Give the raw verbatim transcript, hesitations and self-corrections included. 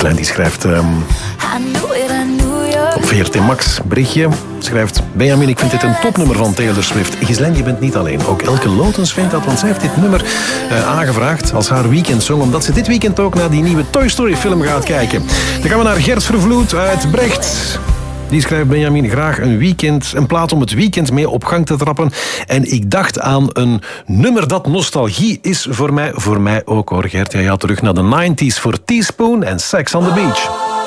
Gislen die schrijft... Um, op V R T Max berichtje schrijft... Benjamin, ik vind dit een topnummer van Taylor Swift. Gislen, je bent niet alleen. Ook Elke Lotens vindt dat, want zij heeft dit nummer uh, aangevraagd als haar weekendsong, omdat ze dit weekend ook naar die nieuwe Toy Story film gaat kijken. Dan gaan we naar Gert Vervloed uit Brecht. Die schrijft, Benjamin, graag een weekend, een plaat om het weekend mee op gang te trappen. En ik dacht aan een nummer dat nostalgie is voor mij. Voor mij ook hoor, Gert. Jij gaat terug naar de nineties voor Teaspoon en Sex on the Beach.